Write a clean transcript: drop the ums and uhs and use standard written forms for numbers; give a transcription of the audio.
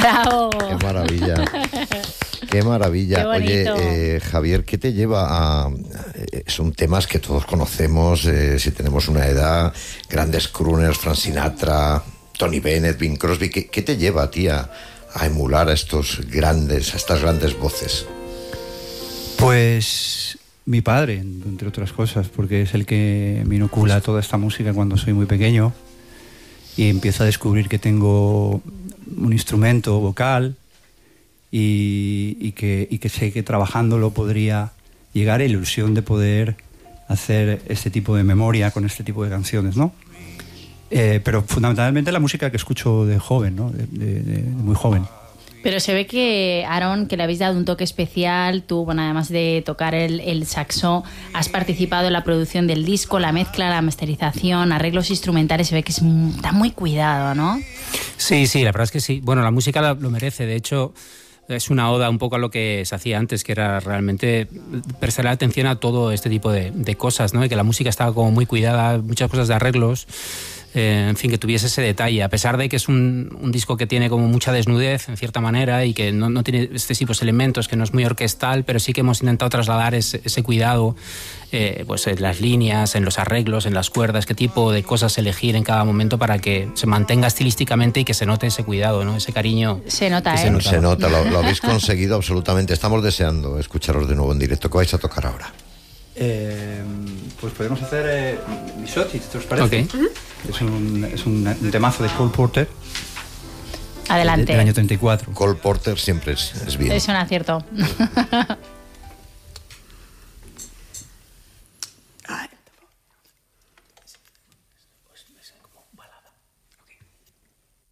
¡Bravo! ¡Qué maravilla! ¡Qué maravilla! Qué bonito. Oye, Javier, ¿qué te lleva a...? Son temas que todos conocemos, si tenemos una edad, grandes crooners, Frank Sinatra, Tony Bennett, Bing Crosby. ¿Qué te lleva a ti a emular a estas grandes voces? Pues mi padre, entre otras cosas, porque es el que me inocula toda esta música cuando soy muy pequeño y empiezo a descubrir que tengo un instrumento vocal y que sé que trabajándolo podría llegar a la ilusión de poder hacer este tipo de memoria con este tipo de canciones, ¿no? Pero fundamentalmente la música que escucho de joven, ¿no? De muy joven. Pero se ve que, Aaron, que le habéis dado un toque especial. Tú, bueno, además de tocar el saxo, has participado en la producción del disco, la mezcla, la masterización, arreglos instrumentales. Se ve que está muy cuidado, ¿no? Sí, la verdad es que sí. Bueno, la música lo merece. De hecho, es una oda un poco a lo que se hacía antes, que era realmente prestar atención a todo este tipo de cosas, ¿no? Y que la música estaba como muy cuidada, muchas cosas de arreglos. En fin, que tuviese ese detalle, a pesar de que es un disco que tiene como mucha desnudez en cierta manera y que no tiene excesivos elementos, que no es muy orquestal, pero sí que hemos intentado trasladar ese cuidado pues en las líneas, en los arreglos, en las cuerdas, qué tipo de cosas elegir en cada momento para que se mantenga estilísticamente y que se note ese cuidado, ¿no? Ese cariño. Se nota, Se nota, lo habéis conseguido absolutamente. Estamos deseando escucharos de nuevo en directo. ¿Qué vais a tocar ahora? Pues podemos hacer Misotti, ¿te os parece? Okay. Es un temazo de Cole Porter. Adelante. Del año 34. Cole Porter siempre es bien. Es un acierto.